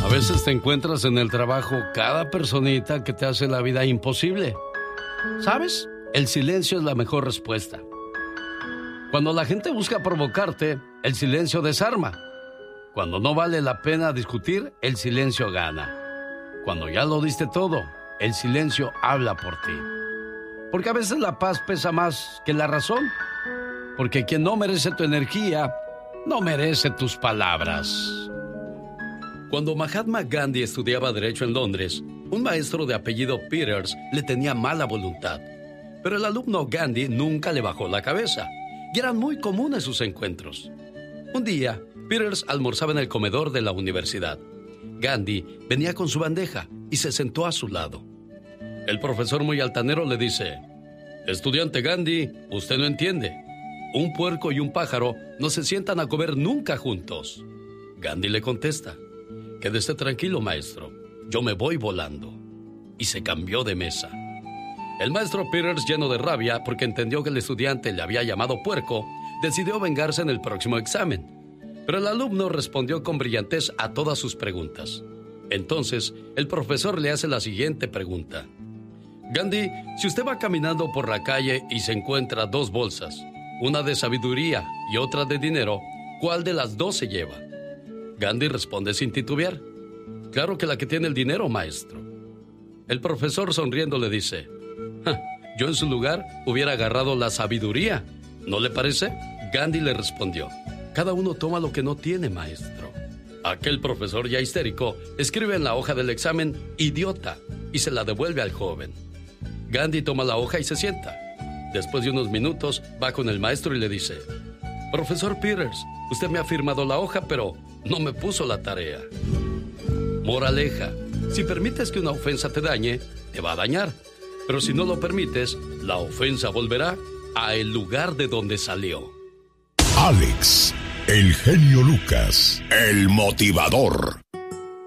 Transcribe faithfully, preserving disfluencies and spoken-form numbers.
A veces te encuentras en el trabajo cada personita que te hace la vida imposible. ¿Sabes? El silencio es la mejor respuesta. Cuando la gente busca provocarte, el silencio desarma. Cuando no vale la pena discutir, el silencio gana. Cuando ya lo diste todo, el silencio habla por ti. Porque a veces la paz pesa más que la razón. Porque quien no merece tu energía, no merece tus palabras. Cuando Mahatma Gandhi estudiaba Derecho en Londres, un maestro de apellido Peters le tenía mala voluntad. Pero el alumno Gandhi nunca le bajó la cabeza, y eran muy comunes sus encuentros. Un día, Peters almorzaba en el comedor de la universidad. Gandhi venía con su bandeja y se sentó a su lado. El profesor, muy altanero, le dice: «Estudiante Gandhi, usted no entiende. Un puerco y un pájaro no se sientan a comer nunca juntos». Gandhi le contesta: «Quédese tranquilo, maestro. Yo me voy volando». Y se cambió de mesa. El maestro Peters, lleno de rabia porque entendió que el estudiante le había llamado puerco, decidió vengarse en el próximo examen. Pero el alumno respondió con brillantez a todas sus preguntas. Entonces, el profesor le hace la siguiente pregunta: «Gandhi, si usted va caminando por la calle y se encuentra dos bolsas, una de sabiduría y otra de dinero, ¿cuál de las dos se lleva?». Gandhi responde sin titubear: «Claro que la que tiene el dinero, maestro». El profesor, sonriendo, le dice: «Ja, yo en su lugar hubiera agarrado la sabiduría, ¿no le parece?». Gandhi le respondió: «Cada uno toma lo que no tiene, maestro». Aquel profesor, ya histérico, escribe en la hoja del examen «idiota» y se la devuelve al joven. Gandhi toma la hoja y se sienta. Después de unos minutos, va con el maestro y le dice: «Profesor Peters, usted me ha firmado la hoja, pero no me puso la tarea». Moraleja: si permites que una ofensa te dañe, te va a dañar. Pero si no lo permites, la ofensa volverá a el lugar de donde salió. Alex, el genio Lucas, el motivador.